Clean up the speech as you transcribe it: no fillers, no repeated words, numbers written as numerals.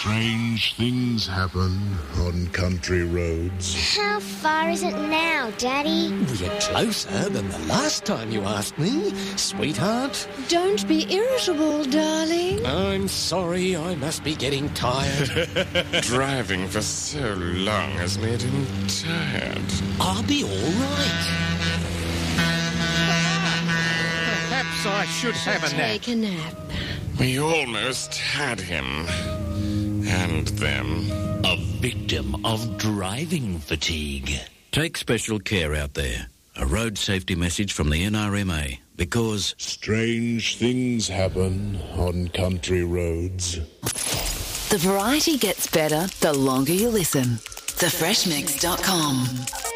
Strange things happen on country roads. How far is it now, Daddy? We're closer than the last time you asked me, sweetheart. Don't be irritable, darling. I'm sorry, I must be getting tired. Driving for so long has made him tired. I'll be all right. Perhaps I should have a nap. Take a nap. We almost had him. And them. A victim of driving fatigue. Take special care out there. A road safety message from the NRMA, because Strange things happen on country roads. The variety gets better the longer you listen. Thefreshmix.com